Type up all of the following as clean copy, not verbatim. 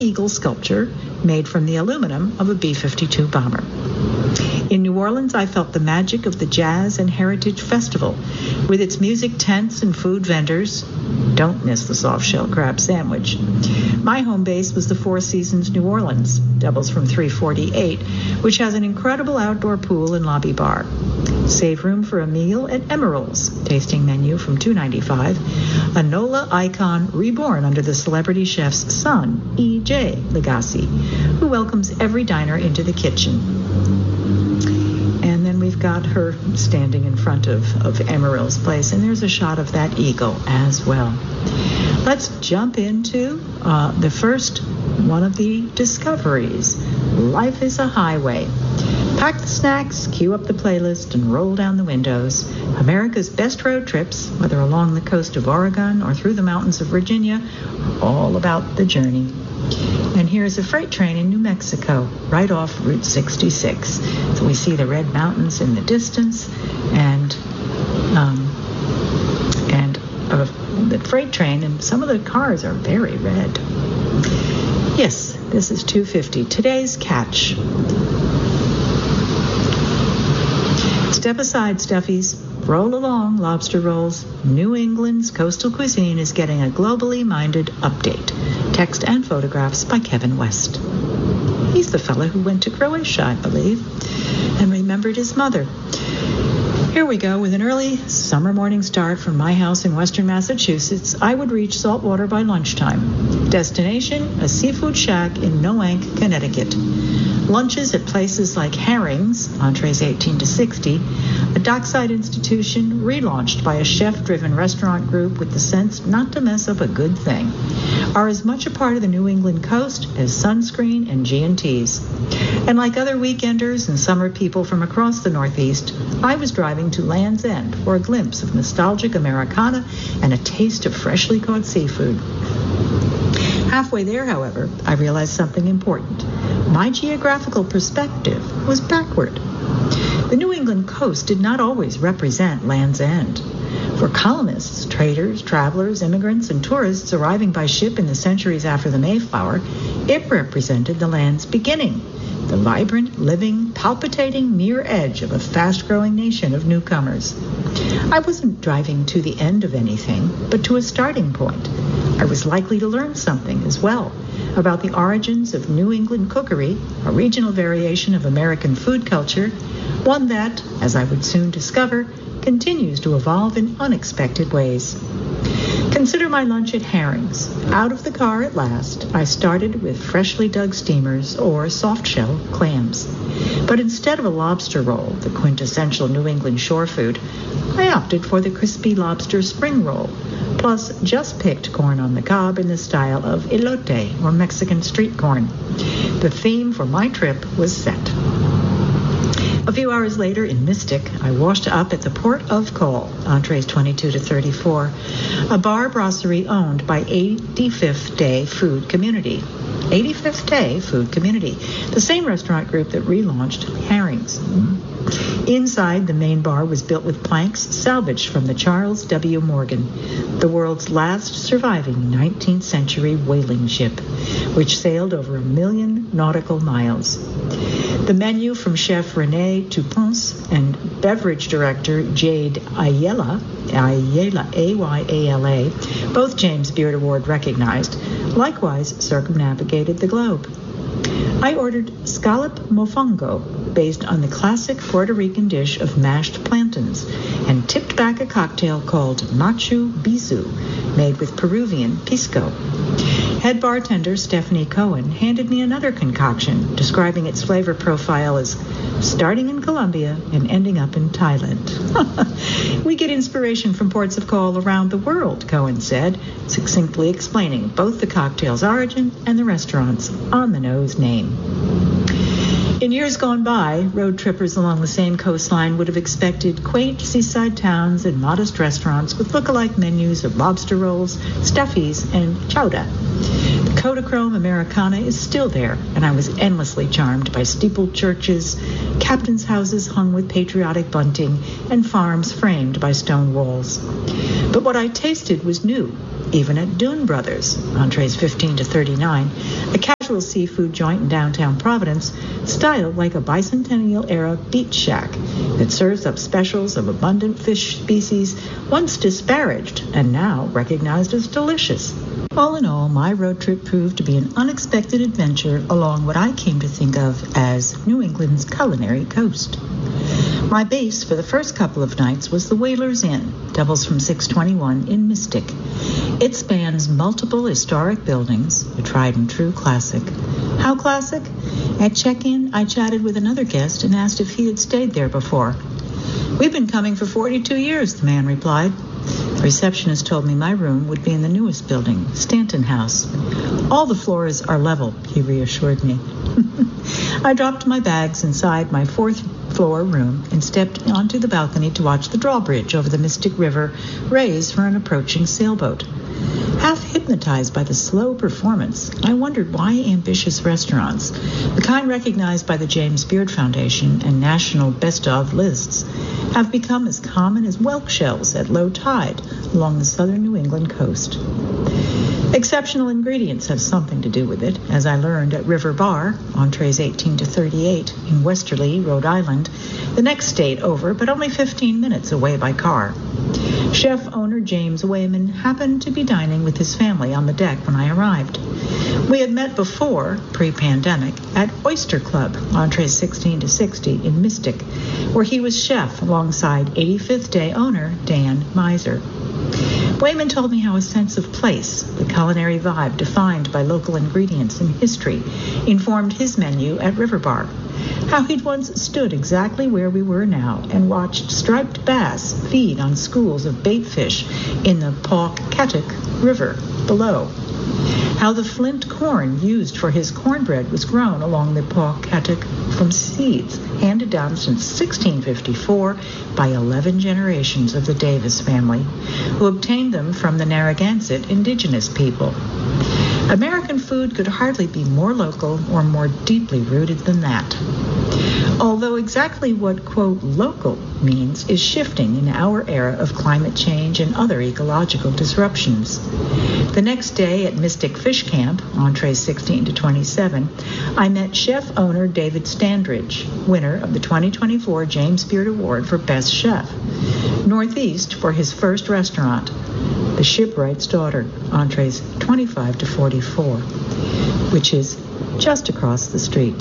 eagle sculpture made from the aluminum of a B-52 bomber. In New Orleans, I felt the magic of the Jazz and Heritage Festival, with its music tents and food vendors. Don't miss the soft-shell crab sandwich. My home base was the Four Seasons New Orleans, doubles from 348, which has an incredible outdoor pool and lobby bar. Save room for a meal at Emeril's, tasting menu from $2.95, a NOLA icon reborn under the celebrity chef's son, E.J. Legacy, who welcomes every diner into the kitchen. And then we've got her standing in front of Emeril's place, and there's a shot of that eagle as well. Let's jump into the first one of the discoveries. Life is a highway. Pack the snacks, cue up the playlist, and roll down the windows. America's best road trips, whether along the coast of Oregon or through the mountains of Virginia, are all about the journey. And here's a freight train in New Mexico, right off Route 66. So we see the red mountains in the distance, and the freight train, and some of the cars are very red. Yes, this is 250. Today's catch. Step aside, stuffies. Roll along, lobster rolls. New England's coastal cuisine is getting a globally minded update. Text and photographs by Kevin West. He's the fellow who went to Croatia, I believe, and remembered his mother. Here we go. With an early summer morning start from my house in western Massachusetts, I would reach Saltwater by lunchtime. Destination, a seafood shack in Noank, Connecticut. Lunches at places like Herring's, entrees 18 to 60, a dockside institution relaunched by a chef-driven restaurant group with the sense not to mess up a good thing, are as much a part of the New England coast as sunscreen and G&Ts. And like other weekenders and summer people from across the Northeast, I was driving to Land's End for a glimpse of nostalgic Americana and a taste of freshly caught seafood. Halfway there, however, I realized something important. My geographical perspective was backward. The New England coast did not always represent Land's End. For colonists, traders, travelers, immigrants, and tourists arriving by ship in the centuries after the Mayflower, it represented the land's beginning, the vibrant, living, palpitating near edge of a fast-growing nation of newcomers. I wasn't driving to the end of anything, but to a starting point. I was likely to learn something as well about the origins of New England cookery, a regional variation of American food culture, one that, as I would soon discover, continues to evolve in unexpected ways. Consider my lunch at Herring's. Out of the car at last, I started with freshly dug steamers or soft-shell clams. But instead of a lobster roll, the quintessential New England shore food, I opted for the crispy lobster spring roll, plus just picked corn on the cob in the style of elote, or Mexican street corn. The theme for my trip was set. A few hours later in Mystic, I washed up at the Port of Call, entrees 22 to 34, a bar brasserie owned by 85th Day Food Community. 85th Day Food Community, the same restaurant group that relaunched Herring's. Inside, the main bar was built with planks salvaged from the Charles W. Morgan, the world's last surviving 19th century whaling ship, which sailed over 1 million nautical miles. The menu from Chef René Toupens and beverage director Jade Ayala, A-Y-A-L-A, both James Beard Award recognized, likewise circumnavigated the globe. I ordered scallop mofongo, based on the classic Puerto Rican dish of mashed plantains, and tipped back a cocktail called Machu Bisu, made with Peruvian pisco. Head bartender Stephanie Cohen handed me another concoction, describing its flavor profile as starting in Colombia and ending up in Thailand. We get inspiration from ports of call around the world, Cohen said, succinctly explaining both the cocktail's origin and the restaurant's on-the-nose name. In years gone by, road trippers along the same coastline would have expected quaint seaside towns and modest restaurants with look-alike menus of lobster rolls, stuffies, and chowder. The Kodachrome Americana is still there, and I was endlessly charmed by steepled churches, captains' houses hung with patriotic bunting, and farms framed by stone walls. But what I tasted was new, even at Dune Brothers, entrees 15 to 39, a casual seafood joint in downtown Providence, styled like a bicentennial-era beach shack that serves up specials of abundant fish species once disparaged and now recognized as delicious. All in all, my road trip proved to be an unexpected adventure along what I came to think of as New England's culinary coast. My base for the first couple of nights was the Whalers Inn, doubles from 621 in Mystic. It spans multiple historic buildings, a tried and true classic. How classic? At check-in, I chatted with another guest and asked if he had stayed there before. "We've been coming for 42 years, the man replied. The receptionist told me my room would be in the newest building, Stanton House. "All the floors are level," he reassured me. I dropped my bags inside my fourth-floor room and stepped onto the balcony to watch the drawbridge over the Mystic River raise for an approaching sailboat. Half hypnotized by the slow performance, I wondered why ambitious restaurants, the kind recognized by the James Beard Foundation and national best-of lists, have become as common as whelk shells at low tide along the southern New England coast. Exceptional ingredients have something to do with it, as I learned at River Bar, entrees 18 to 38, in Westerly, Rhode Island, the next state over, but only 15 minutes away by car. Chef-owner James Wayman happened to be dining with his family on the deck when I arrived. We had met before, pre-pandemic, at Oyster Club, entrees 16 to 60 in Mystic, where he was chef alongside 85th Day owner Dan Miser. Wayman told me how a sense of place, the culinary vibe defined by local ingredients and history, informed his menu at River Bar. How he'd once stood exactly where we were now and watched striped bass feed on schools of bait fish in the Pawcatuck River below. How the flint corn used for his cornbread was grown along the Pawcatuck from seeds handed down since 1654 by 11 generations of the Davis family, who obtained them from the Narragansett indigenous people. American food could hardly be more local or more deeply rooted than that. Although exactly what, quote, local means is shifting in our era of climate change and other ecological disruptions. The next day at Mystic Fish Camp, entrees 16 to 27, I met chef-owner David Standridge, winner of the 2024 James Beard Award for Best Chef. Northeast for his first restaurant, The Shipwright's Daughter, entrees 25 to 44, which is just across the street.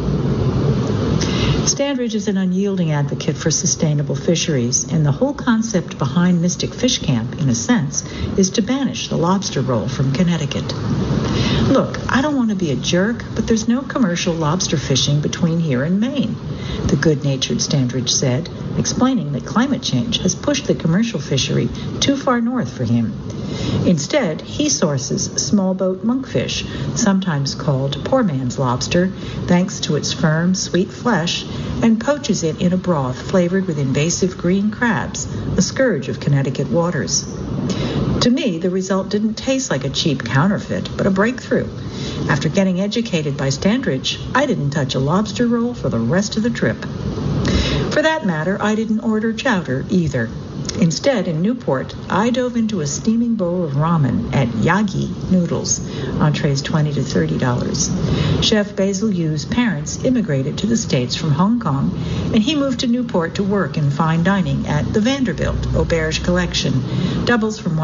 Standridge is an unyielding advocate for sustainable fisheries, and the whole concept behind Mystic Fish Camp, in a sense, is to banish the lobster roll from Connecticut. Look, I don't want to be a jerk, but there's no commercial lobster fishing between here and Maine, the good-natured Standridge said, explaining that climate change has pushed the commercial fishery too far north for him. Instead, he sources small boat monkfish, sometimes called poor man's lobster, thanks to its firm, sweet flesh, and poaches it in a broth flavored with invasive green crabs, a scourge of Connecticut waters. To me, the result didn't taste like a cheap counterfeit, but a breakthrough. After getting educated by Standridge, I didn't touch a lobster roll for the rest of the trip. For that matter, I didn't order chowder either. Instead, in Newport, I dove into a steaming bowl of ramen at Yagi Noodles, entrees $20 to $30. Chef Basil Yu's parents immigrated to the States from Hong Kong, and he moved to Newport to work in fine dining at the Vanderbilt Auberge Collection, doubles from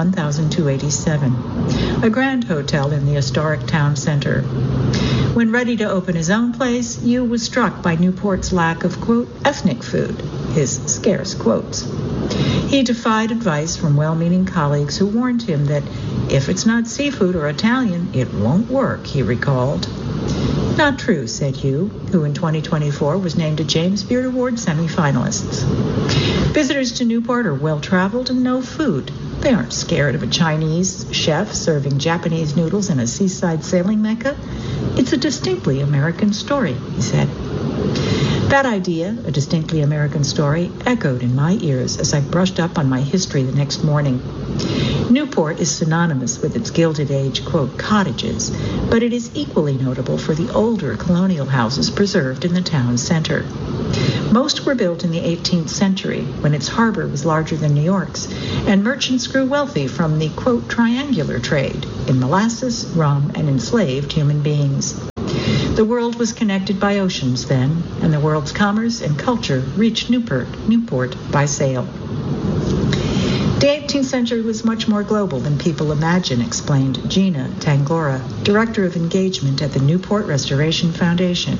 $1,287, a grand hotel in the historic town center. When ready to open his own place, Yu was struck by Newport's lack of, quote, ethnic food, his scarce quotes. He defied advice from well-meaning colleagues who warned him that if it's not seafood or Italian, it won't work, he recalled. Not true, said Yu, who in 2024 was named a James Beard Award semifinalist. Visitors to Newport are well-traveled and know food. They aren't scared of a Chinese chef serving Japanese noodles in a seaside sailing mecca. It's a distinctly American story, he said. That idea, a distinctly American story, echoed in my ears as I brushed up on my history the next morning. Newport is synonymous with its Gilded Age, quote, cottages, but it is equally notable for the older colonial houses preserved in the town center. Most were built in the 18th century, when its harbor was larger than New York's, and merchants grew wealthy from the, quote, triangular trade in molasses, rum, and enslaved human beings. The world was connected by oceans then, and the world's commerce and culture reached Newport by sail. The 18th century was much more global than people imagine, explained Gina Tangora, Director of Engagement at the Newport Restoration Foundation,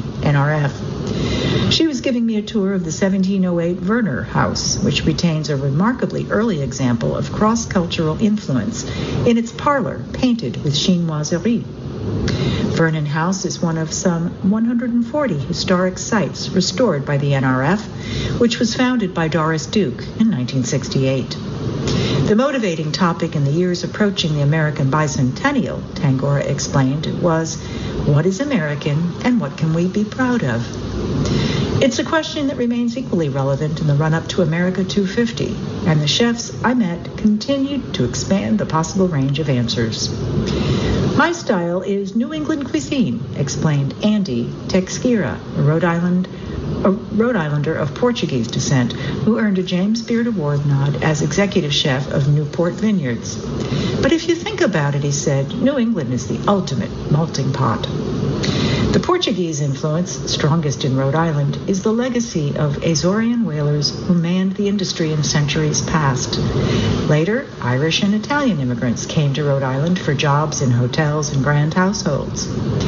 NRF. She was giving me a tour of the 1708 Werner House, which retains a remarkably early example of cross-cultural influence in its parlor painted with chinoiserie. Vernon House is one of some 140 historic sites restored by the NRF, which was founded by Doris Duke in 1968. The motivating topic in the years approaching the American bicentennial, Tangora explained, was, what is American and what can we be proud of? It's a question that remains equally relevant in the run-up to America 250, and the chefs I met continued to expand the possible range of answers. My style is New England cuisine, explained Andy Teixeira, a Rhode Islander of Portuguese descent, who earned a James Beard Award nod as executive chef of Newport Vineyards. But if you think about it, he said, New England is the ultimate melting pot. The Portuguese influence, strongest in Rhode Island, is the legacy of Azorean whalers who manned the industry in centuries past. Later, Irish and Italian immigrants came to Rhode Island for jobs in hotels and grand households.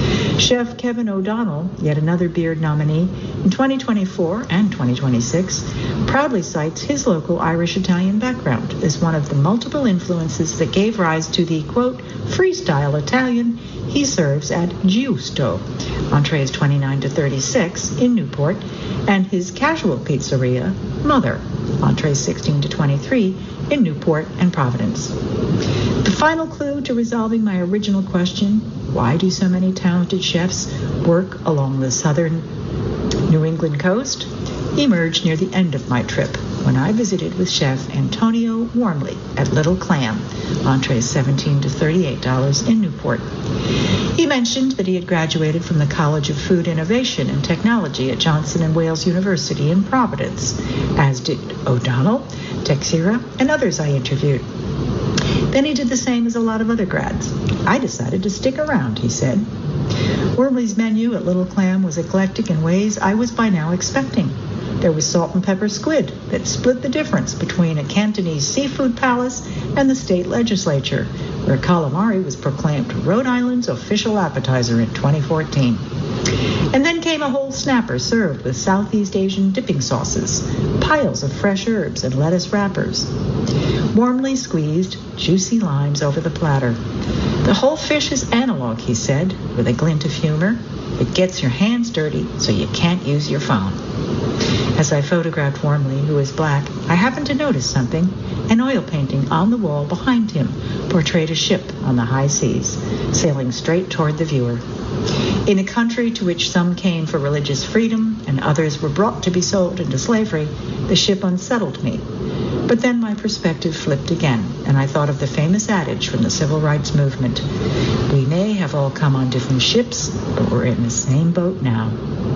Chef Kevin O'Donnell, yet another Beard nominee, in 2024 and 2026, proudly cites his local Irish-Italian background as one of the multiple influences that gave rise to the, quote, freestyle Italian he serves at Giusto, entrees 29 to 36 in Newport, and his casual pizzeria, Mother, entrees 16 to 23 in Newport and Providence. The final clue to resolving my original question, why do so many talented chefs work along the southern New England coast, emerged near the end of my trip when I visited with Chef Antonio Warmley at Little Clam, entrees $17 to $38 in Newport. He mentioned that he had graduated from the College of Food Innovation and Technology at Johnson & Wales University in Providence, as did O'Donnell, Teixeira, and others I interviewed. Then he did the same as a lot of other grads. I decided to stick around, he said. Wormley's menu at Little Clam was eclectic in ways I was by now expecting. There was salt and pepper squid that split the difference between a Cantonese seafood palace and the state legislature, where calamari was proclaimed Rhode Island's official appetizer in 2014. And then came a whole snapper served with Southeast Asian dipping sauces, piles of fresh herbs and lettuce wrappers. Warmly squeezed juicy limes over the platter. The whole fish is analog, he said, with a glint of humor. It gets your hands dirty so you can't use your phone. As I photographed Warmly, who is black, I happened to notice something. An oil painting on the wall behind him portrayed a ship on the high seas, sailing straight toward the viewer. In a country to which some came for religious freedom and others were brought to be sold into slavery, the ship unsettled me. But then my perspective flipped again, and I thought of the famous adage from the Civil Rights Movement. We may have all come on different ships, but we're in the same boat now.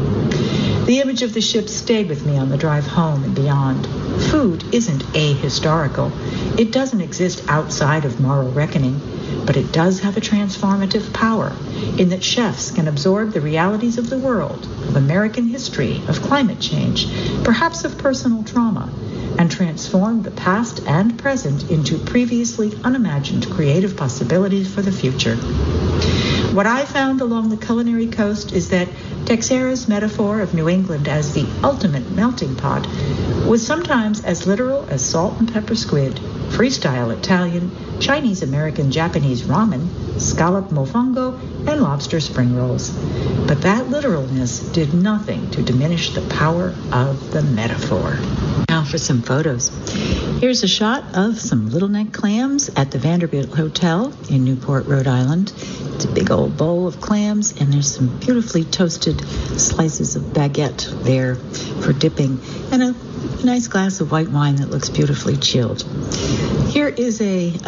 The image of the ship stayed with me on the drive home and beyond. Food isn't ahistorical. It doesn't exist outside of moral reckoning, but it does have a transformative power in that chefs can absorb the realities of the world, of American history, of climate change, perhaps of personal trauma, and transform the past and present into previously unimagined creative possibilities for the future. What I found along the culinary coast is that Teixeira's metaphor of New England as the ultimate melting pot was sometimes as literal as salt and pepper squid, freestyle Italian, Chinese American Japanese ramen, scallop mofongo, and lobster spring rolls. But that literalness did nothing to diminish the power of the metaphor. Now for some photos. Here's a shot of some little neck clams at the Vanderbilt Hotel in Newport, Rhode Island. It's a big old bowl of clams, and there's some beautifully toasted slices of baguette there for dipping, and a nice glass of white wine that looks beautifully chilled. Here is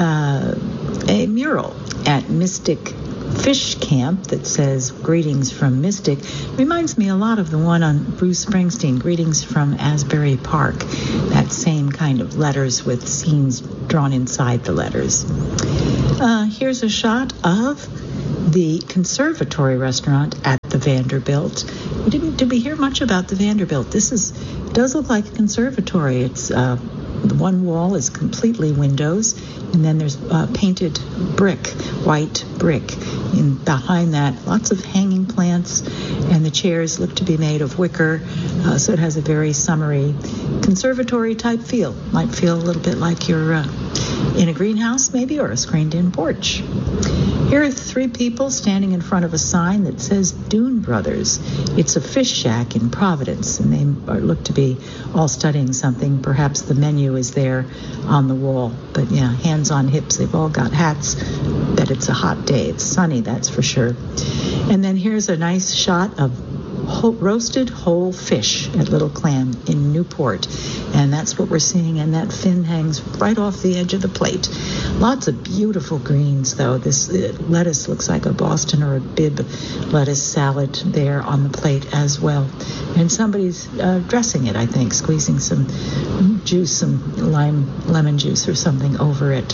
a mural at Mystic Fish Camp that says "Greetings from Mystic." Reminds me a lot of the one on Bruce Springsteen, "Greetings from Asbury Park." That same kind of letters with scenes drawn inside the letters. Here's a shot of the Conservatory restaurant at the Vanderbilt. Did we hear much about the Vanderbilt? Does look like a conservatory. It's the one wall is completely windows, and then there's painted brick, white brick. And behind that, lots of hanging plants, and the chairs look to be made of wicker, so it has a very summery conservatory type feel. Might feel a little bit like you're in a greenhouse maybe, or a screened-in porch. Here are 3 people standing in front of a sign that says Dune Brothers. It's a fish shack in Providence, and they look to be all studying something. Perhaps the menu is there on the wall. But yeah, hands on hips. They've all got hats. Bet it's a hot day. It's sunny, that's for sure. And then here's a nice shot of roasted whole fish at Little Clam in Newport, and that's what we're seeing, and that fin hangs right off the edge of the plate. Lots of beautiful greens, though. This lettuce looks like a Boston or a Bibb lettuce salad there on the plate as well, and somebody's dressing it, I think, squeezing some juice, some lemon juice or something over it.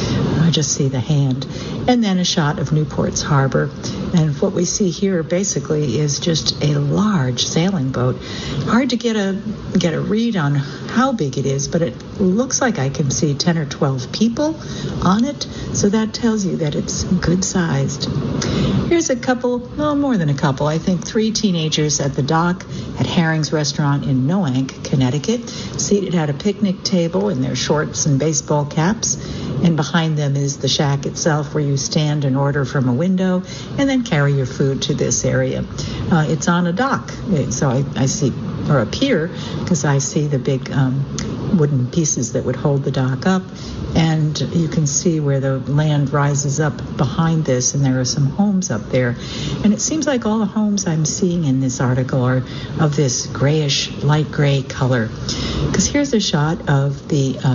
I just see the hand. And then a shot of Newport's harbor. And what we see here basically is just a large sailing boat. Hard to get a read on how big it is, but it looks like I can see 10 or 12 people on it. So that tells you that it's good sized. Here's a couple, well, more than a couple, I think 3 teenagers at the dock at Herring's Restaurant in Noank, Connecticut, seated at a picnic table in their shorts and baseball caps. And behind them is the shack itself, where you stand and order from a window and then carry your food to this area. It's on a dock, so I see, or a pier, because I see the big wooden pieces that would hold the dock up. And you can see where the land rises up behind this, and there are some homes up there. And it seems like all the homes I'm seeing in this article are of this grayish, light gray color. Because here's a shot of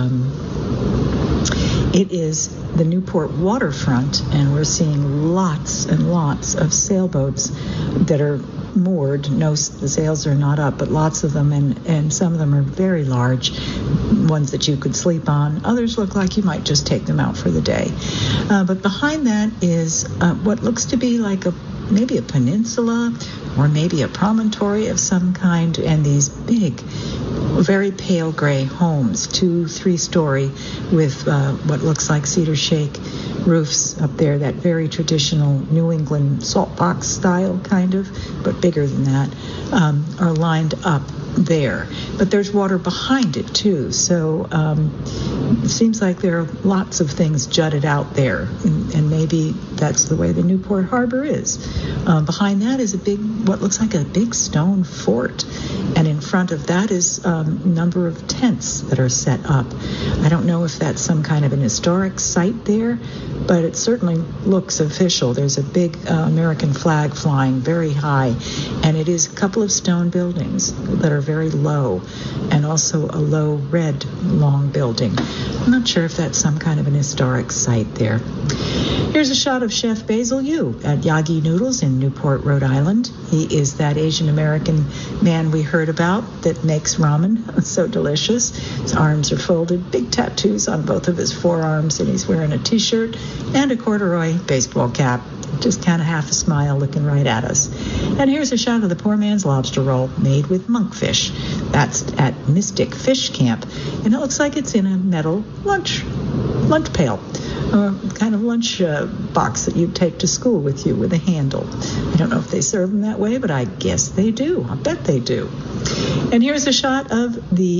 it is the Newport waterfront, and we're seeing lots and lots of sailboats that are moored. No, the sails are not up, but lots of them, and some of them are very large, ones that you could sleep on. Others look like you might just take them out for the day. But behind that is what looks to be like maybe a peninsula or maybe a promontory of some kind, and these big, very pale gray homes, 2-3-story, with what looks like cedar shake roofs up there, that very traditional New England salt box style kind of, but bigger than that, are lined up there. But there's water behind it too, so it seems like there are lots of things jutted out there, and maybe that's the way the Newport Harbor is. Behind that is what looks like a big stone fort, and in front of that is a number of tents that are set up. I don't know if that's some kind of an historic site there, but it certainly looks official. There's a big American flag flying very high, and it is a couple of stone buildings that are very low, and also a low red long building. I'm not sure if that's some kind of an historic site there. Here's a shot of Chef Basil Yu at Yagi Noodles in Newport, Rhode Island. He is that Asian American man we heard about that makes ramen so delicious. His arms are folded, big tattoos on both of his forearms, and he's wearing a t-shirt and a corduroy baseball cap. Just kind of half a smile, looking right at us. And here's a shot of the poor man's lobster roll made with monkfish. That's at Mystic Fish Camp, and it looks like it's in a metal lunch pail, kind of lunch box that you'd take to school with you with a handle. I don't know if they serve them that way, but I guess they do. I bet they do. And here's a shot of the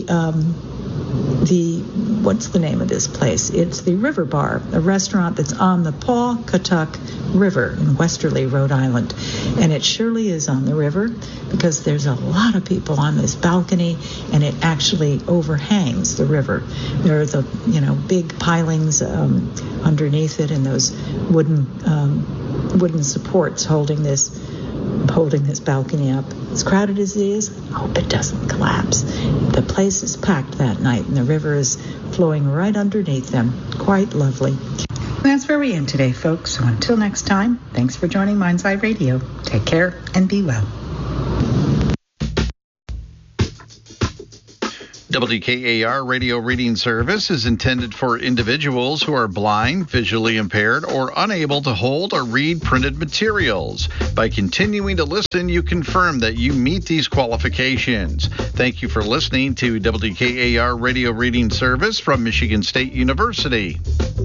what's the name of this place? It's the River Bar, a restaurant that's on the Pawcatuck River in Westerly, Rhode Island. And it surely is on the river, because there's a lot of people on this balcony, and it actually overhangs the river. There are the, big pilings underneath it, and those wooden supports holding this balcony up. As crowded as it is, I hope it doesn't collapse. The place is packed that night, and the river is flowing right underneath them. Quite lovely. That's where we end today, folks. So until next time, thanks for joining Mindside Radio. Take care and be well. WKAR radio reading service is intended for individuals who are blind, visually impaired, or unable to hold or read printed materials. By continuing to listen, you confirm that you meet these qualifications. Thank you for listening to WKAR radio reading service from Michigan State University.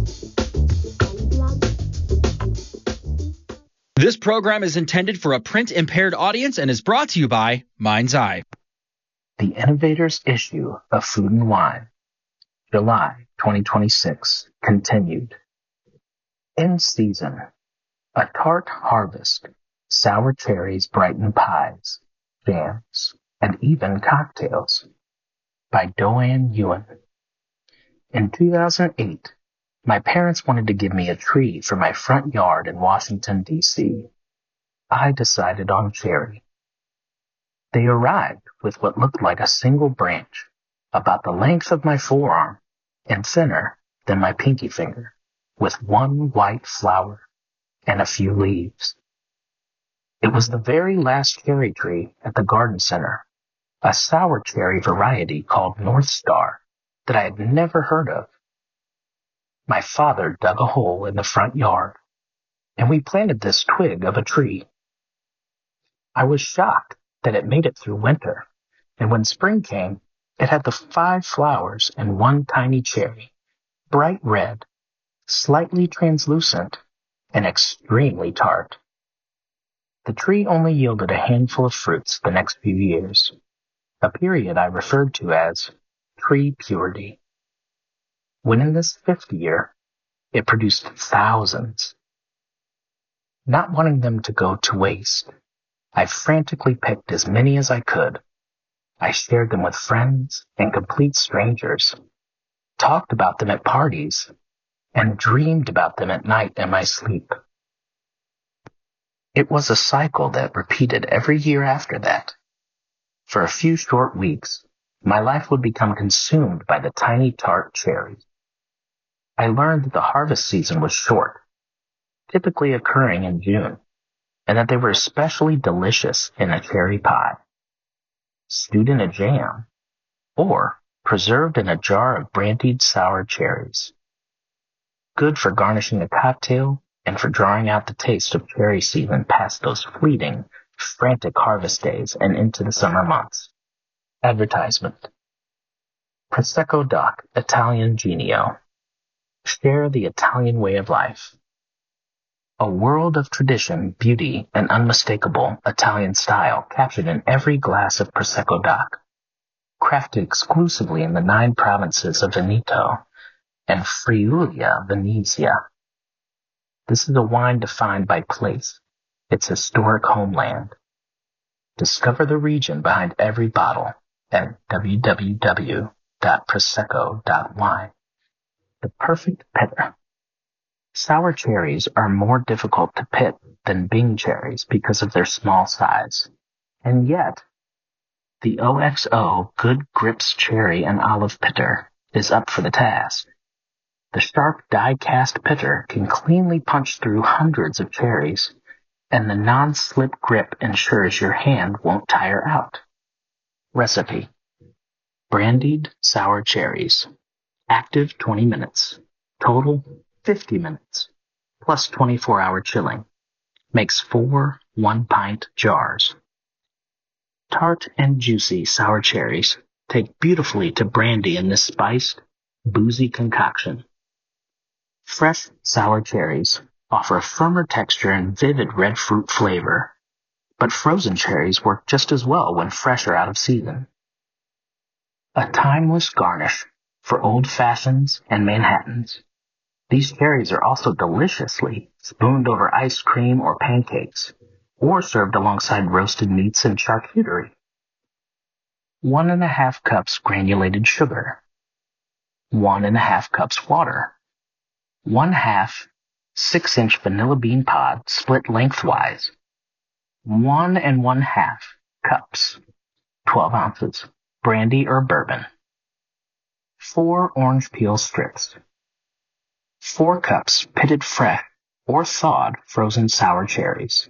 This program is intended for a print-impaired audience and is brought to you by Mind's Eye. The Innovators Issue of Food and Wine, July 2026, continued. In season, a tart harvest, sour cherries brighten pies, jams, and even cocktails, by Doan Ewan. In 2008, my parents wanted to give me a tree for my front yard in Washington, D.C. I decided on cherry. They arrived with what looked like a single branch, about the length of my forearm and thinner than my pinky finger, with one white flower and a few leaves. It was the very last cherry tree at the garden center, a sour cherry variety called North Star that I had never heard of. My father dug a hole in the front yard, and we planted this twig of a tree. I was shocked that it made it through winter, and when spring came, it had the 5 flowers and one tiny cherry, bright red, slightly translucent, and extremely tart. The tree only yielded a handful of fruits the next few years, a period I referred to as tree purity. When in this 5th year, it produced thousands. Not wanting them to go to waste, I frantically picked as many as I could. I shared them with friends and complete strangers, talked about them at parties, and dreamed about them at night in my sleep. It was a cycle that repeated every year after that. For a few short weeks, my life would become consumed by the tiny tart cherries. I learned that the harvest season was short, typically occurring in June, and that they were especially delicious in a cherry pie, stewed in a jam, or preserved in a jar of brandied sour cherries. Good for garnishing a cocktail and for drawing out the taste of cherry season past those fleeting, frantic harvest days and into the summer months. Advertisement. Prosecco Doc Italian Genio. Share the Italian way of life. A world of tradition, beauty, and unmistakable Italian style captured in every glass of Prosecco Doc. Crafted exclusively in the 9 provinces of Veneto and Friulia Venezia. This is a wine defined by place, its historic homeland. Discover the region behind every bottle at www.prosecco.wine. The perfect pitter. Sour cherries are more difficult to pit than Bing cherries because of their small size. And yet, the OXO Good Grips Cherry and Olive Pitter is up for the task. The sharp die-cast pitter can cleanly punch through hundreds of cherries, and the non-slip grip ensures your hand won't tire out. Recipe. Brandied sour cherries. Active 20 minutes. Total 50 minutes. Plus 24-hour chilling. Makes 4 one-pint jars. Tart and juicy sour cherries take beautifully to brandy in this spiced, boozy concoction. Fresh sour cherries offer a firmer texture and vivid red fruit flavor, but frozen cherries work just as well when fresh or out of season. A timeless garnish for old fashions and Manhattans. These cherries are also deliciously spooned over ice cream or pancakes, or served alongside roasted meats and charcuterie. 1½ cups granulated sugar. 1½ cups water. 1/2 6-inch vanilla bean pod split lengthwise. 1 1/2 cups, 12 ounces, brandy or bourbon. 4 orange peel strips. 4 cups pitted fresh or thawed frozen sour cherries.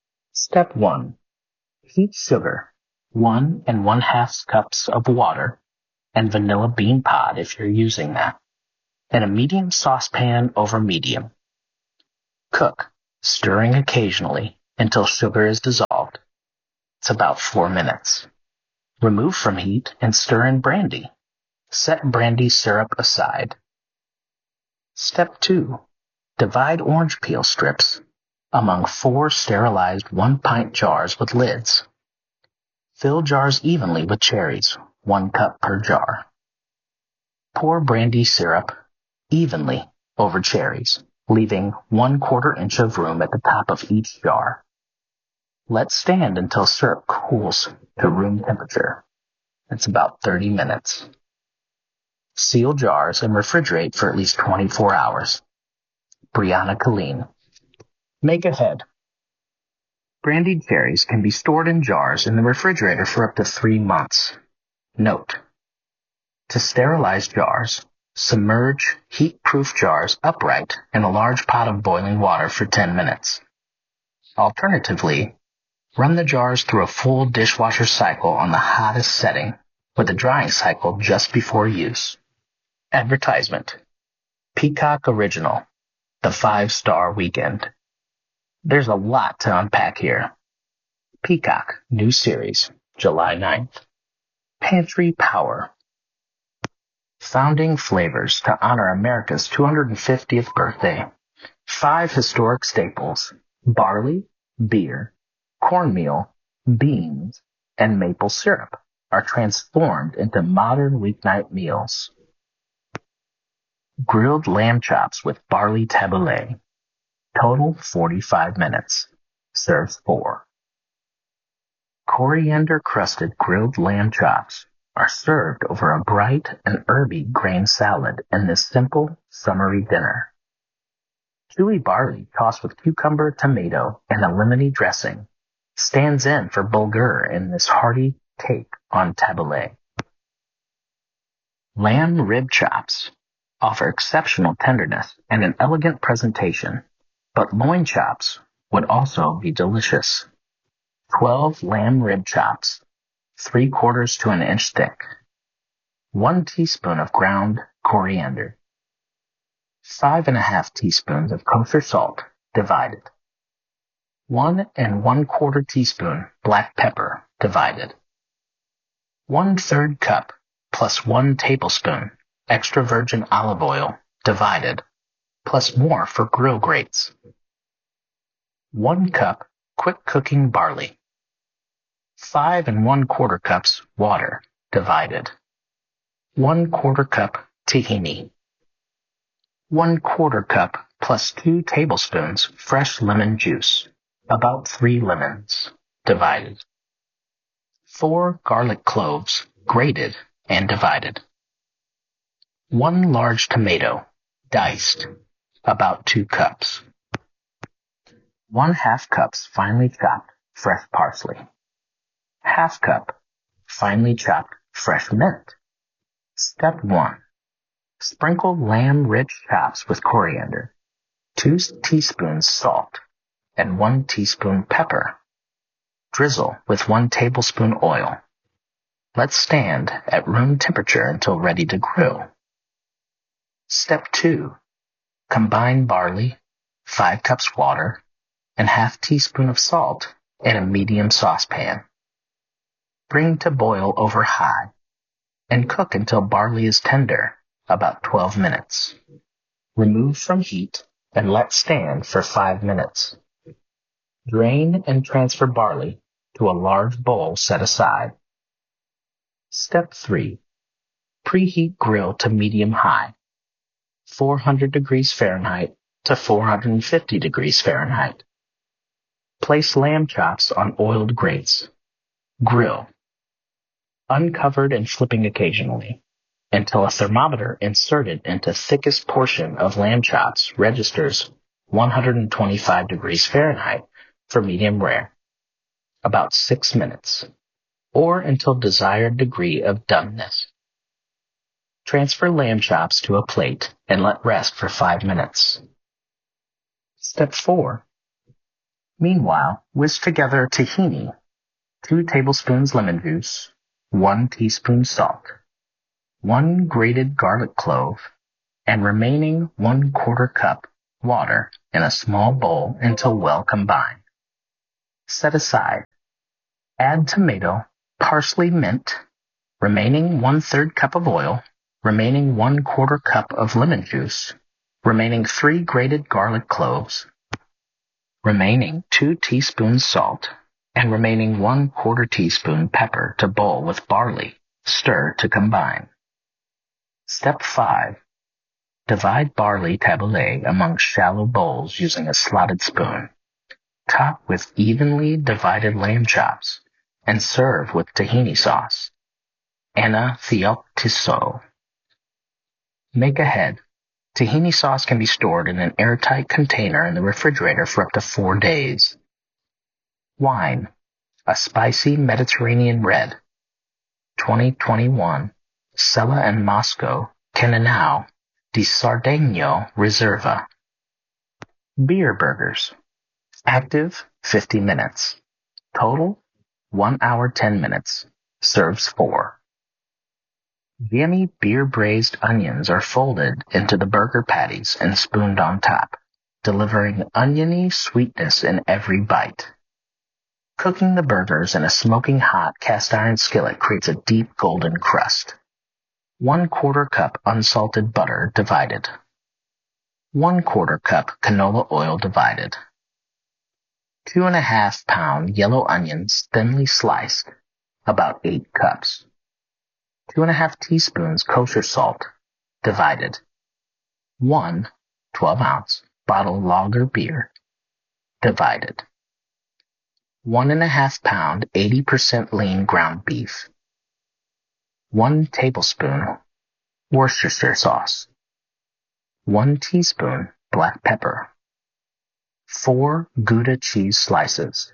Step 1. Heat sugar, 1 1/2 cups of water and vanilla bean pod if you're using that, in a medium saucepan over medium. Cook, stirring occasionally until sugar is dissolved. It's about 4 minutes. Remove from heat and stir in brandy. Set brandy syrup aside. Step 2. Divide orange peel strips among 4 sterilized 1-pint jars with lids. Fill jars evenly with cherries, 1 cup per jar. Pour brandy syrup evenly over cherries, leaving 1/4 inch of room at the top of each jar. Let stand until syrup cools to room temperature. It's about 30 minutes. Seal jars and refrigerate for at least 24 hours. Brianna Colleen. Make ahead. Brandied cherries can be stored in jars in the refrigerator for up to 3 months. Note: to sterilize jars, submerge heat-proof jars upright in a large pot of boiling water for 10 minutes. Alternatively, run the jars through a full dishwasher cycle on the hottest setting, with a drying cycle just before use. Advertisement. Peacock Original, the 5-star weekend. There's a lot to unpack here. Peacock, new series, July 9th. Pantry Power. Founding flavors to honor America's 250th birthday. 5 historic staples: barley, beer, cornmeal, beans, and maple syrup are transformed into modern weeknight meals. Grilled lamb chops with barley tabbouleh. Total 45 minutes. Serves 4. Coriander-crusted grilled lamb chops are served over a bright and herby grain salad in this simple, summery dinner. Chewy barley tossed with cucumber, tomato, and a lemony dressing stands in for bulgur in this hearty take on tabbouleh. Lamb rib chops offer exceptional tenderness and an elegant presentation, but loin chops would also be delicious. 12 lamb rib chops, 3/4 to an inch thick. 1 teaspoon of ground coriander. 5½ teaspoons of kosher salt, divided. 1 1/4 teaspoon black pepper, divided. 1/3 cup plus 1 tablespoon extra virgin olive oil, divided, plus more for grill grates. 1 cup quick cooking barley. 5 1/4 cups water, divided. 1/4 cup tahini. 1/4 cup plus 2 tablespoons fresh lemon juice, about 3 lemons, divided. 4 garlic cloves, grated and divided. 1 large tomato, diced, about 2 cups. 1/2 cups finely chopped fresh parsley. 1/2 cup finely chopped fresh mint. Step 1. Sprinkle lamb rib chops with coriander, 2 teaspoons salt, and 1 teaspoon pepper. Drizzle with 1 tablespoon oil. Let stand at room temperature until ready to grill. Step 2. Combine barley, 5 cups water, and 1/2 teaspoon of salt in a medium saucepan. Bring to boil over high and cook until barley is tender, about 12 minutes. Remove from heat and let stand for 5 minutes. Drain and transfer barley to a large bowl set aside. Step 3. Preheat grill to medium-high, 400 degrees Fahrenheit to 450 degrees Fahrenheit. Place lamb chops on oiled grates. Grill, uncovered and flipping occasionally, until a thermometer inserted into thickest portion of lamb chops registers 125 degrees Fahrenheit for medium rare, about 6 minutes, or until desired degree of doneness. Transfer lamb chops to a plate and let rest for 5 minutes. Step 4. Meanwhile, whisk together tahini, 2 tablespoons lemon juice, 1 teaspoon salt, 1 grated garlic clove, and remaining 1/4 cup water in a small bowl until well combined. Set aside. Add tomato, parsley, mint, remaining 1/3 cup of oil, remaining 1/4 cup of lemon juice, remaining 3 grated garlic cloves, remaining 2 teaspoons salt, and remaining 1/4 teaspoon pepper to boil with barley. Stir to combine. Step 5. Divide barley tabbouleh among shallow bowls using a slotted spoon. Top with evenly divided lamb chops and serve with tahini sauce. Anathioktiso. Make ahead. Tahini sauce can be stored in an airtight container in the refrigerator for up to 4 days. Wine. A spicy Mediterranean red. 2021. Sella and Moscow, Cananao, di Sardegno Reserva. Beer burgers. Active, 50 minutes. Total, 1 hour 10 minutes. Serves 4. Jammy beer-braised onions are folded into the burger patties and spooned on top, delivering oniony sweetness in every bite. Cooking the burgers in a smoking hot cast iron skillet creates a deep golden crust. 1/4 cup unsalted butter divided. 1/4 cup canola oil divided. 2.5 pound yellow onions thinly sliced, about 8 cups. 2.5 teaspoons kosher salt, divided. 1 12-ounce bottle lager beer, divided. 1.5 pound 80% lean ground beef. 1 tablespoon Worcestershire sauce. 1 teaspoon black pepper. 4 Gouda cheese slices.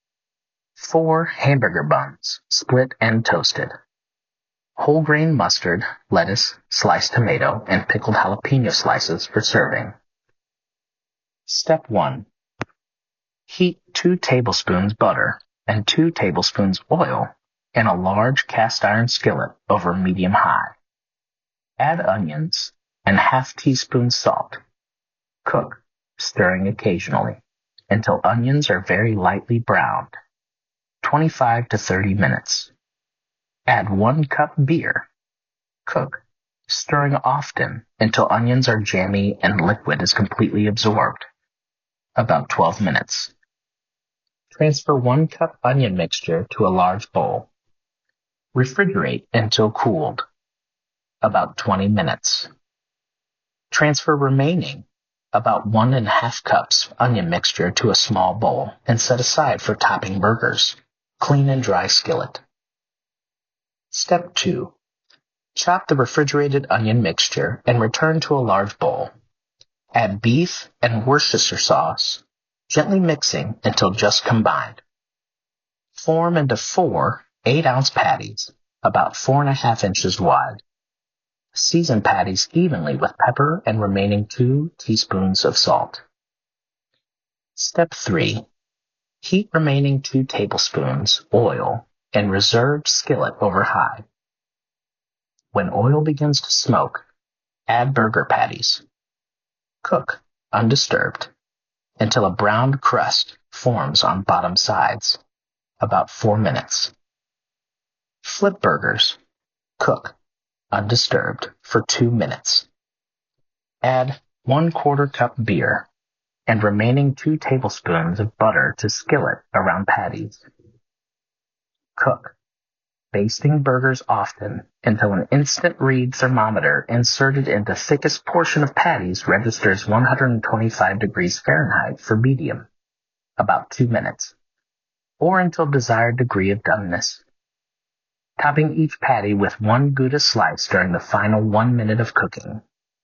4 hamburger buns, split and toasted. Whole grain mustard, lettuce, sliced tomato, and pickled jalapeno slices for serving. Step 1. Heat 2 tablespoons butter and 2 tablespoons oil in a large cast iron skillet over medium-high. Add onions and ½ teaspoon salt. Cook, stirring occasionally, until onions are very lightly browned. 25 to 30 minutes. Add 1 cup beer. Cook, stirring often until onions are jammy and liquid is completely absorbed. About 12 minutes. Transfer 1 cup onion mixture to a large bowl. Refrigerate until cooled. About 20 minutes. Transfer remaining about 1.5 cups onion mixture to a small bowl and set aside for topping burgers. Clean and dry skillet. Step 2. Chop the refrigerated onion mixture and return to a large bowl. Add beef and Worcestershire sauce, gently mixing until just combined. Form into 4 8-ounce patties, about 4.5 inches wide. Season patties evenly with pepper and remaining 2 teaspoons of salt. Step 3. Heat remaining 2 tablespoons oil in reserved skillet over high. When oil begins to smoke, add burger patties. Cook, undisturbed, until a browned crust forms on bottom sides, about 4 minutes. Flip burgers. Cook, undisturbed, for 2 minutes. Add 1/4 cup beer and remaining 2 tablespoons of butter to skillet around patties. Cook, basting burgers often until an instant read thermometer inserted into thickest portion of patties registers 125 degrees Fahrenheit for medium, about 2 minutes, or until desired degree of doneness. Topping each patty with 1 Gouda slice during the final 1 minute of cooking.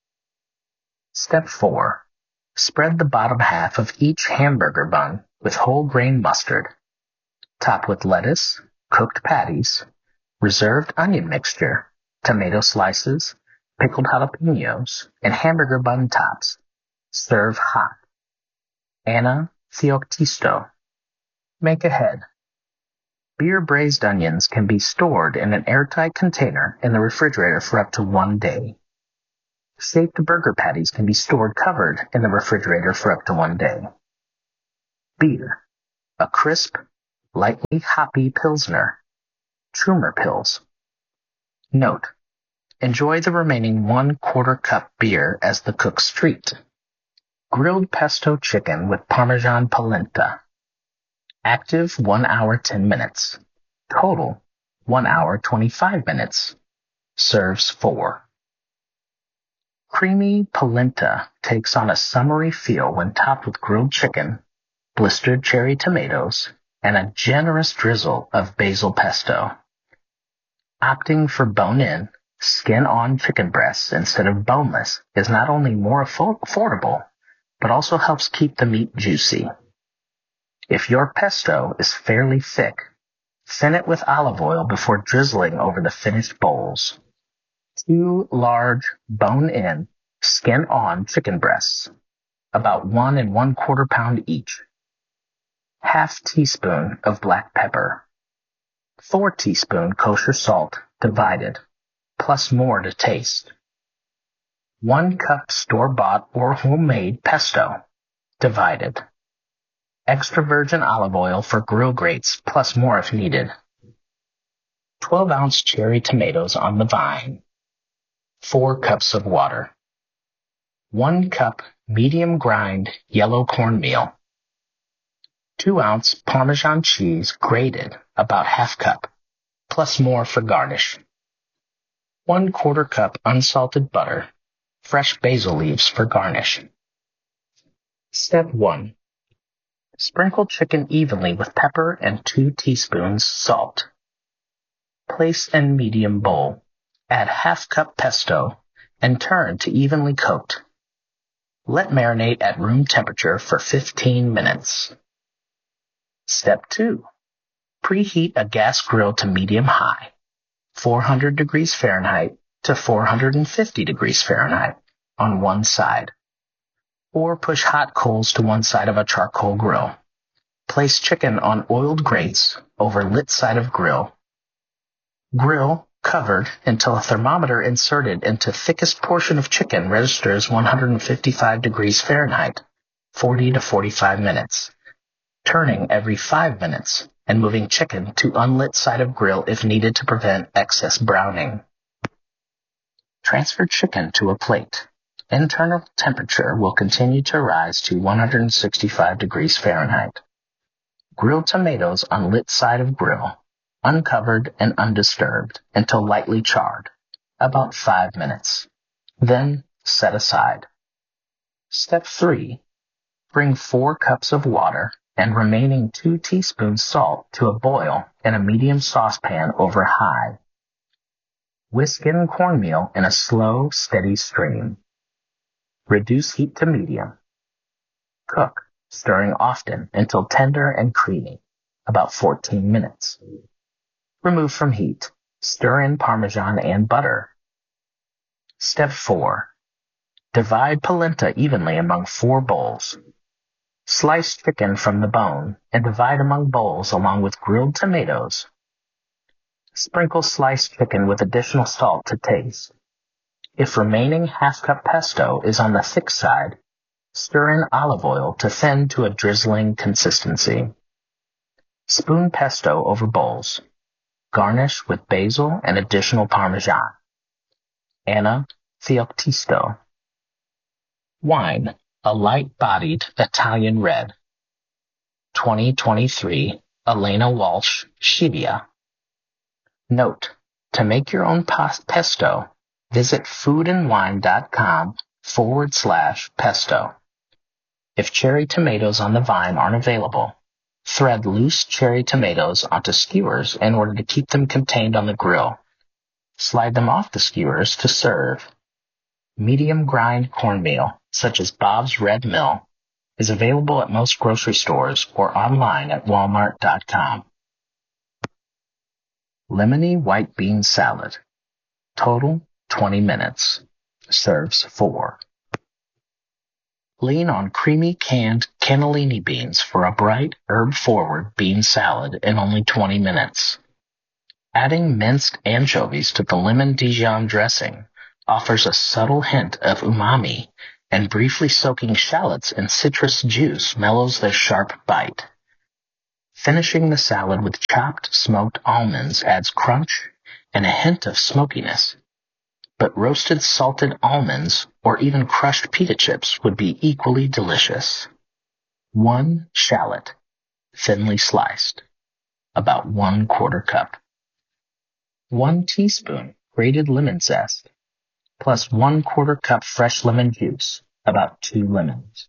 Step 4. Spread the bottom half of each hamburger bun with whole grain mustard. Top with lettuce, cooked patties, reserved onion mixture, tomato slices, pickled jalapenos, and hamburger bun tops. Serve hot. Anna Theoctisto. Make ahead. Beer braised onions can be stored in an airtight container in the refrigerator for up to 1 day. Shaped burger patties can be stored covered in the refrigerator for up to 1 day. Beer, a crisp, lightly hoppy Pilsner, Trumer Pils. Note, enjoy the remaining 1/4 cup beer as the cook's treat. Grilled pesto chicken with Parmesan polenta. Active 1 hour 10 minutes. Total 1 hour 25 minutes. Serves 4. Creamy polenta takes on a summery feel when topped with grilled chicken, blistered cherry tomatoes, and a generous drizzle of basil pesto. Opting for bone-in, skin-on chicken breasts instead of boneless is not only more affordable, but also helps keep the meat juicy. If your pesto is fairly thick, thin it with olive oil before drizzling over the finished bowls. 2 large bone-in, skin-on chicken breasts, about 1 1/4 pound each. Half teaspoon of black pepper. 4 teaspoon kosher salt, divided, plus more to taste. 1 cup store-bought or homemade pesto, divided. Extra virgin olive oil for grill grates, plus more if needed. 12-ounce cherry tomatoes on the vine. 4 cups of water. 1 cup medium grind yellow cornmeal. 2-ounce Parmesan cheese grated, about ½ cup, plus more for garnish. 1/4 cup unsalted butter, fresh basil leaves for garnish. Step 1. Sprinkle chicken evenly with pepper and 2 teaspoons salt. Place in medium bowl. Add ½ cup pesto and turn to evenly coat. Let marinate at room temperature for 15 minutes. Step 2. Preheat a gas grill to medium-high, 400 degrees Fahrenheit to 450 degrees Fahrenheit on one side. Or push hot coals to one side of a charcoal grill. Place chicken on oiled grates over lit side of grill. Grill covered until a thermometer inserted into thickest portion of chicken registers 155 degrees Fahrenheit, 40 to 45 minutes. Turning every 5 minutes and moving chicken to unlit side of grill if needed to prevent excess browning. Transfer chicken to a plate. Internal temperature will continue to rise to 165 degrees Fahrenheit. Grill tomatoes on lit side of grill, uncovered and undisturbed until lightly charred, about 5 minutes. Then set aside. Step 3. Bring 4 cups of water and remaining 2 teaspoons salt to a boil in a medium saucepan over high. Whisk in cornmeal in a slow, steady stream. Reduce heat to medium. Cook, stirring often until tender and creamy, about 14 minutes. Remove from heat. Stir in Parmesan and butter. Step 4. Divide polenta evenly among 4 bowls. Slice chicken from the bone and divide among bowls along with grilled tomatoes. Sprinkle sliced chicken with additional salt to taste. If remaining ½ cup pesto is on the thick side, stir in olive oil to thin to a drizzling consistency. Spoon pesto over bowls. Garnish with basil and additional Parmesan. Anna Fiocchisto. Wine. A light-bodied Italian red. 2023 Elena Walsh Schiavia. Note, to make your own pesto, visit foodandwine.com/pesto. If cherry tomatoes on the vine aren't available, thread loose cherry tomatoes onto skewers in order to keep them contained on the grill. Slide them off the skewers to serve. Medium grind cornmeal, such as Bob's Red Mill, is available at most grocery stores or online at walmart.com. Lemony white bean salad. Total 20 minutes. Serves 4. Lean on creamy canned cannellini beans for a bright, herb-forward bean salad in only 20 minutes. Adding minced anchovies to the lemon Dijon dressing offers a subtle hint of umami, and briefly soaking shallots in citrus juice mellows their sharp bite. Finishing the salad with chopped smoked almonds adds crunch and a hint of smokiness. But roasted salted almonds or even crushed pita chips would be equally delicious. 1 shallot, thinly sliced, about 1/4 cup. 1 teaspoon grated lemon zest, plus 1/4 cup fresh lemon juice, about 2 lemons.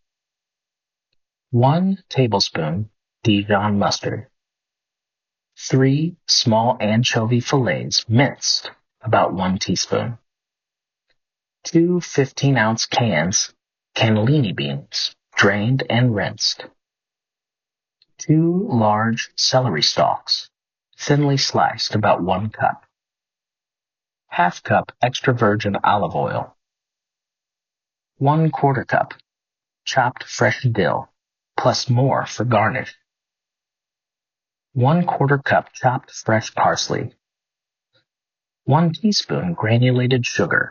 1 tablespoon Dijon mustard. 3 small anchovy fillets minced, about 1 teaspoon. 2 15-ounce cans cannellini beans, drained and rinsed. 2 large celery stalks, thinly sliced, about 1 cup. 1/2 cup extra virgin olive oil. 1/4 cup chopped fresh dill, plus more for garnish. 1/4 cup chopped fresh parsley. 1 teaspoon granulated sugar.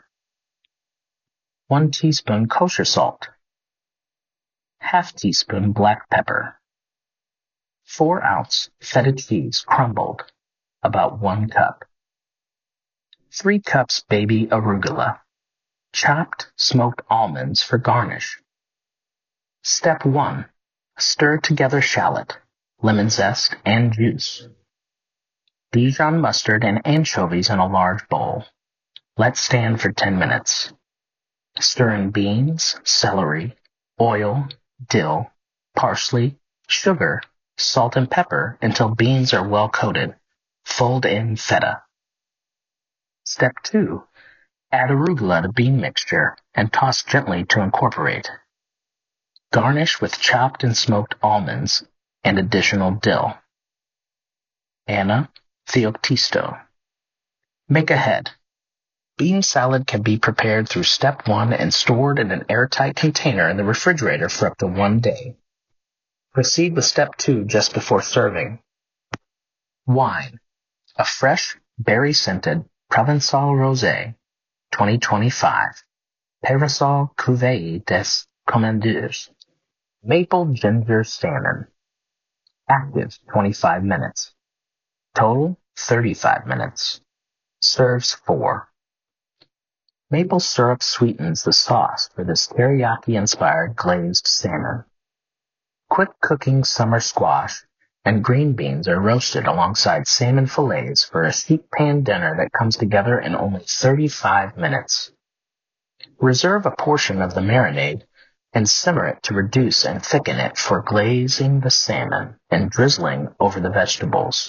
1 teaspoon kosher salt. 1/2 teaspoon black pepper. 4-ounce feta cheese crumbled, about 1 cup. 3 cups baby arugula. Chopped smoked almonds for garnish. Step 1. Stir together shallot, lemon zest, and juice. Dijon mustard and anchovies in a large bowl. Let stand for 10 minutes. Stir in beans, celery, oil, dill, parsley, sugar, salt, and pepper until beans are well coated. Fold in feta. Step 2. Add arugula to bean mixture and toss gently to incorporate. Garnish with chopped and smoked almonds and additional dill. Anna Theoctisto. Make ahead. Bean salad can be prepared through step 1 and stored in an airtight container in the refrigerator for up to 1 day. Proceed with step 2 just before serving. Wine. A fresh, berry-scented Provençal Rosé 2025. Parasol Cuvée des Commandeurs. Maple ginger salmon. Active 25 minutes. Total 35 minutes. Serves 4. Maple syrup sweetens the sauce for this teriyaki-inspired glazed salmon. Quick-cooking summer squash and green beans are roasted alongside salmon fillets for a sheet pan dinner that comes together in only 35 minutes. Reserve a portion of the marinade and simmer it to reduce and thicken it for glazing the salmon and drizzling over the vegetables.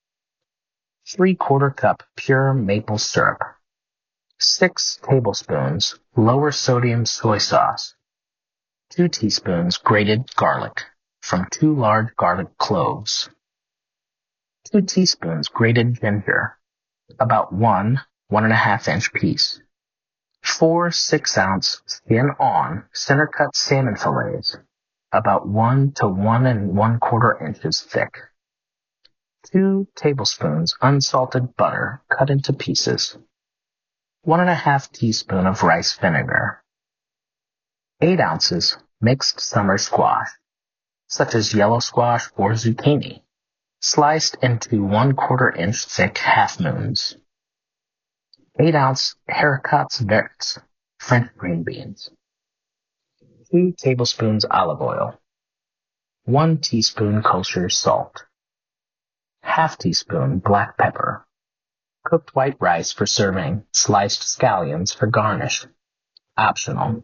3/4 cup pure maple syrup. 6 tablespoons lower sodium soy sauce. 2 teaspoons grated garlic from 2 large garlic cloves. 2 teaspoons grated ginger, about 1.5 inch piece. 4 6-ounce skin-on center-cut salmon fillets, about 1 to 1 1/4 inches thick. 2 tablespoons unsalted butter cut into pieces. 1.5 teaspoon of rice vinegar. 8 ounces mixed summer squash, such as yellow squash or zucchini, sliced into 1/4 inch thick half moons. 8-ounce haricots verts, French green beans. 2 tablespoons olive oil. 1 teaspoon kosher salt. 1/2 teaspoon black pepper. Cooked white rice for serving. Sliced scallions for garnish. Optional.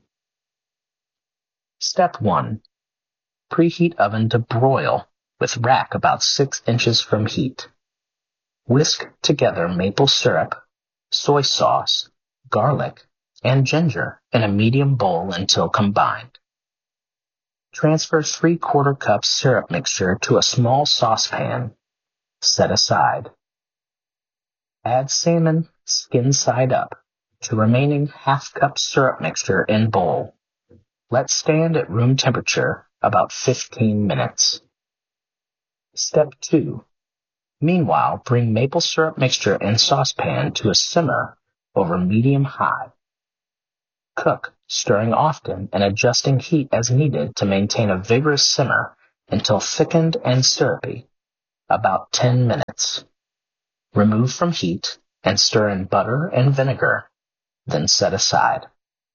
Step 1. Preheat oven to broil with rack about 6 inches from heat. Whisk together maple syrup, soy sauce, garlic, and ginger in a medium bowl until combined. Transfer 3/4 cup syrup mixture to a small saucepan. Set aside. Add salmon skin side up to remaining 1/2 cup syrup mixture in bowl. Let stand at room temperature about 15 minutes. Step 2. Meanwhile, bring maple syrup mixture in saucepan to a simmer over medium-high. Cook, stirring often and adjusting heat as needed to maintain a vigorous simmer until thickened and syrupy, about 10 minutes. Remove from heat and stir in butter and vinegar, then set aside.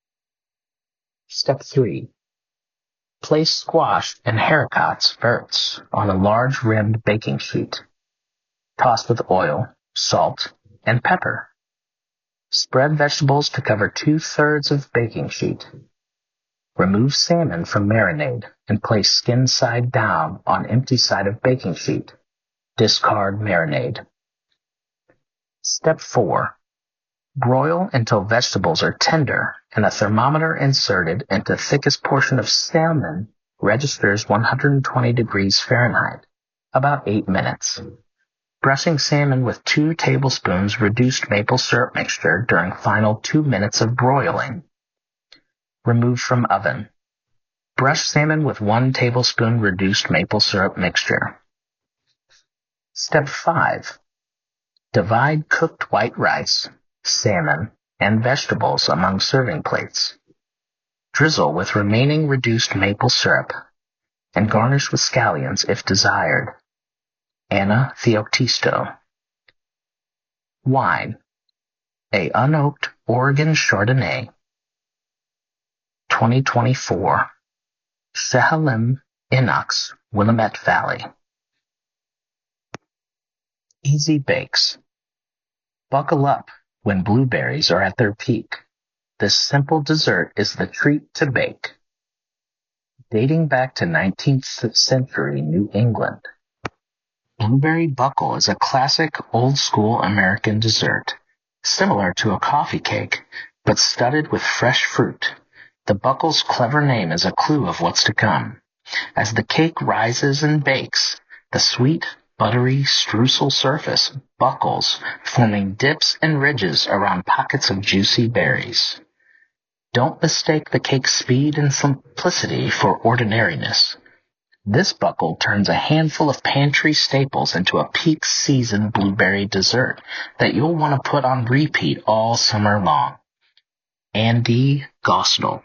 Step 3. Place squash and haricots verts on a large rimmed baking sheet. Toss with oil, salt, and pepper. Spread vegetables to cover 2/3 of baking sheet. Remove salmon from marinade and place skin side down on empty side of baking sheet. Discard marinade. Step 4. Broil until vegetables are tender and a thermometer inserted into thickest portion of salmon registers 120 degrees Fahrenheit, about 8 minutes. Brushing salmon with 2 tablespoons reduced maple syrup mixture during final 2 minutes of broiling. Remove from oven. Brush salmon with 1 tablespoon reduced maple syrup mixture. Step 5. Divide cooked white rice, salmon, and vegetables among serving plates. Drizzle with remaining reduced maple syrup and garnish with scallions if desired. Anna Theoctisto. Wine. A unoaked Oregon Chardonnay. 2024. Chehalim Inox, Willamette Valley. Easy bakes. Buckle up when blueberries are at their peak. This simple dessert is the treat to bake. Dating back to 19th century New England, blueberry buckle is a classic old-school American dessert, similar to a coffee cake, but studded with fresh fruit. The buckle's clever name is a clue of what's to come. As the cake rises and bakes, the sweet, buttery streusel surface buckles, forming dips and ridges around pockets of juicy berries. Don't mistake the cake's speed and simplicity for ordinariness. This buckle turns a handful of pantry staples into a peak season blueberry dessert that you'll want to put on repeat all summer long. Andy Gosnell.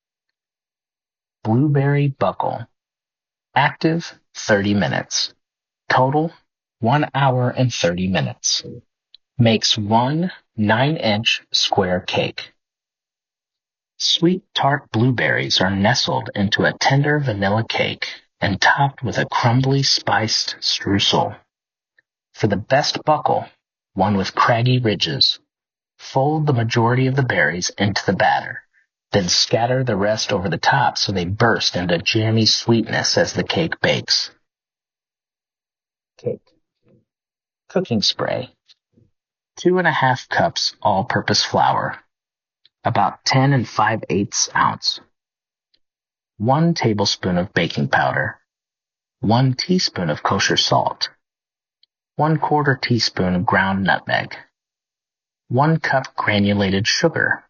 Blueberry buckle. Active 30 minutes. Total 1 hour and 30 minutes. Makes 1 9-inch square cake. Sweet tart blueberries are nestled into a tender vanilla cake and topped with a crumbly spiced streusel. For the best buckle, one with craggy ridges, fold the majority of the berries into the batter, then scatter the rest over the top so they burst into jammy sweetness as the cake bakes. Cake. Cooking spray. 2½ cups all-purpose flour, about 10 5/8 ounce. 1 tablespoon of baking powder, 1 teaspoon of kosher salt, 1/4 teaspoon of ground nutmeg, 1 cup granulated sugar,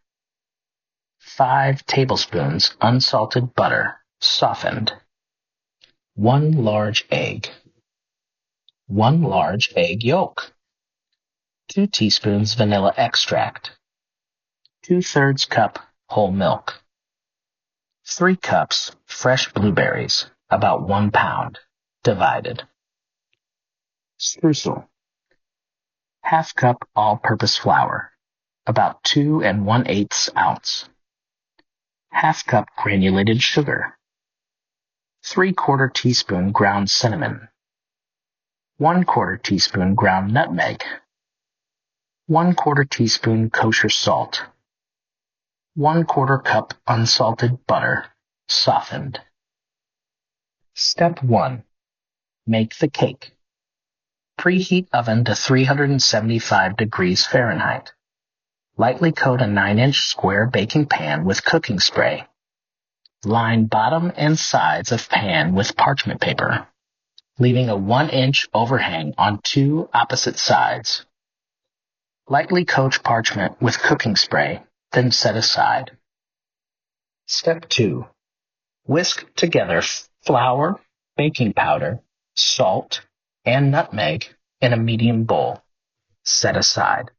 5 tablespoons unsalted butter, softened, 1 large egg, 1 large egg yolk, 2 teaspoons vanilla extract, 2/3 cup whole milk, 3 cups fresh blueberries, about 1 pound, divided. Streusel. 1/2 cup all-purpose flour, about 2 1/8 ounce. 1/2 cup granulated sugar. 3/4 teaspoon ground cinnamon. 1/4 teaspoon ground nutmeg. 1/4 teaspoon kosher salt. 1/4 cup unsalted butter, softened. Step 1. Make the cake. Preheat oven to 375 degrees Fahrenheit. Lightly coat a 9-inch square baking pan with cooking spray. Line bottom and sides of pan with parchment paper, leaving a 1-inch overhang on 2 opposite sides. Lightly coat parchment with cooking spray, then set aside. Step 2. Whisk together flour, baking powder, salt, and nutmeg in a medium bowl. Set aside.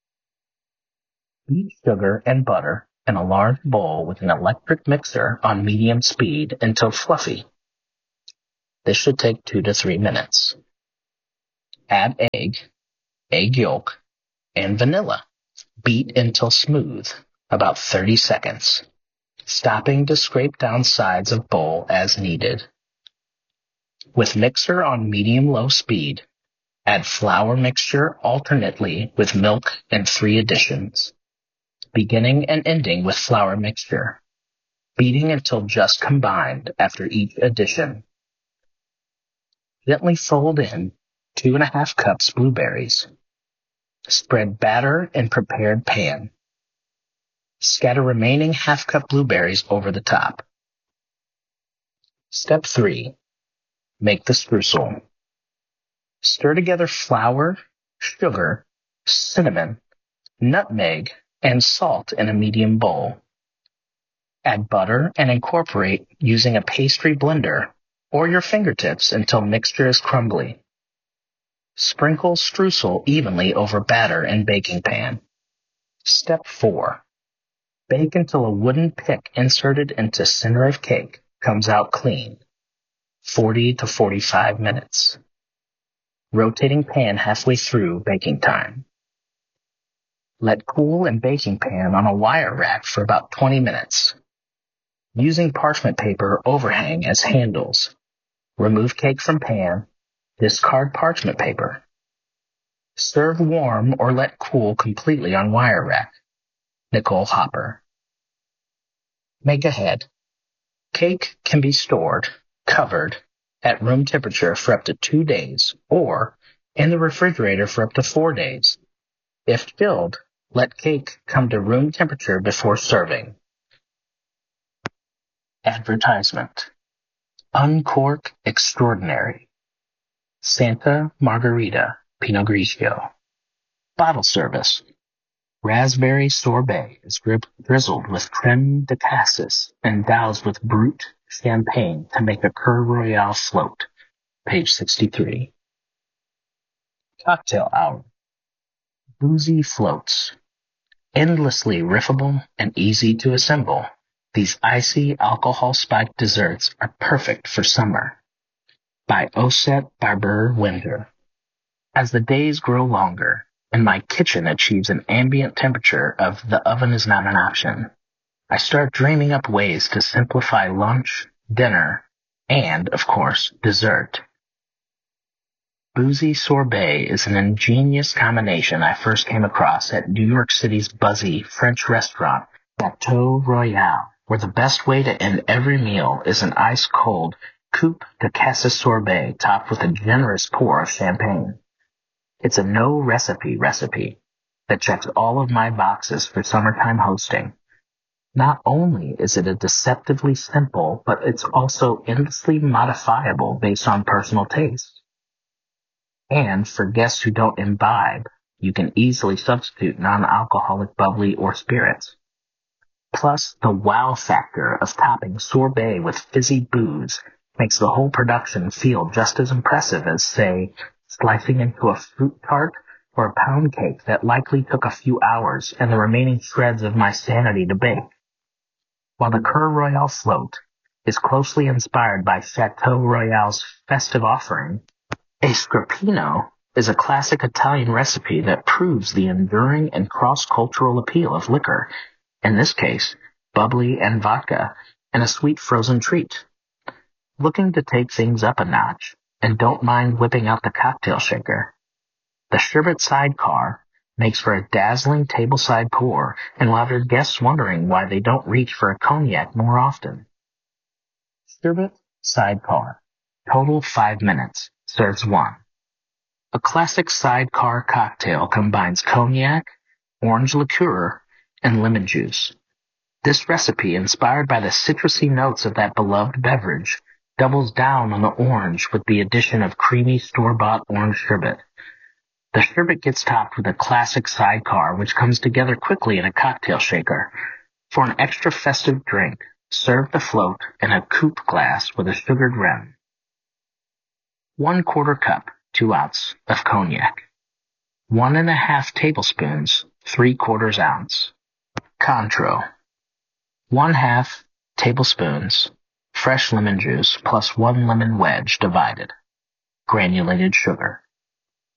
Beat sugar and butter in a large bowl with an electric mixer on medium speed until fluffy. This should take 2 to 3 minutes. Add egg yolk, and vanilla. Beat until smooth, about 30 seconds, stopping to scrape down sides of bowl as needed. With mixer on medium-low speed, add flour mixture alternately with milk and 3 additions, beginning and ending with flour mixture, beating until just combined after each addition. Gently fold in 2½ cups blueberries. Spread batter in prepared pan. Scatter remaining ½ cup blueberries over the top. Step 3. Make the streusel. Stir together flour, sugar, cinnamon, nutmeg, and salt in a medium bowl. Add butter and incorporate using a pastry blender or your fingertips until mixture is crumbly. Sprinkle streusel evenly over batter and baking pan. Step 4. Bake until a wooden pick inserted into center of cake comes out clean. 40 to 45 minutes. Rotating pan halfway through baking time. Let cool in baking pan on a wire rack for about 20 minutes. Using parchment paper overhang as handles. Remove cake from pan. Discard parchment paper. Serve warm or let cool completely on wire rack. Nicole Hopper. Make ahead. Cake can be stored, covered, at room temperature for up to 2 days or in the refrigerator for up to 4 days. If chilled, let cake come to room temperature before serving. Advertisement. Uncork Extraordinary. Santa Margarita Pinot Grigio. Bottle service. Raspberry sorbet is drizzled with creme de cassis and doused with Brut champagne to make a Coeur Royale float. Page 63. Cocktail hour. Boozy floats. Endlessly riffable and easy to assemble, these icy alcohol-spiked desserts are perfect for summer. By Osset Barber Winder. As the days grow longer, and my kitchen achieves an ambient temperature of the oven is not an option, I start dreaming up ways to simplify lunch, dinner, and, of course, dessert. Boozy sorbet is an ingenious combination I first came across at New York City's buzzy French restaurant, Chateau Royale, where the best way to end every meal is an ice-cold coupe de cassis sorbet topped with a generous pour of champagne. It's a no-recipe that checks all of my boxes for summertime hosting. Not only is it a deceptively simple, but it's also endlessly modifiable based on personal taste. And for guests who don't imbibe, you can easily substitute non-alcoholic bubbly or spirits. Plus, the wow factor of topping sorbet with fizzy booze makes the whole production feel just as impressive as, say, slicing into a fruit tart or a pound cake that likely took a few hours and the remaining shreds of my sanity to bake. While the Coeur Royale float is closely inspired by Chateau Royale's festive offering, a scrapino is a classic Italian recipe that proves the enduring and cross-cultural appeal of liquor, in this case, bubbly and vodka, and a sweet frozen treat. Looking to take things up a notch, and don't mind whipping out the cocktail shaker. The sherbet sidecar makes for a dazzling tableside pour and will have your guests wondering why they don't reach for a cognac more often. Sherbet sidecar. Total 5 minutes. Serves 1. A classic sidecar cocktail combines cognac, orange liqueur, and lemon juice. This recipe, inspired by the citrusy notes of that beloved beverage, doubles down on the orange with the addition of creamy store-bought orange sherbet. The sherbet gets topped with a classic sidecar, which comes together quickly in a cocktail shaker. For an extra festive drink, Serve the float in a coupe glass with a sugared rim. 1/4 cup, 2 ounce, of cognac. 1½ tablespoons, 3/4 ounce. Cointreau. 1/2 tablespoons, fresh lemon juice plus 1 lemon wedge divided. Granulated sugar.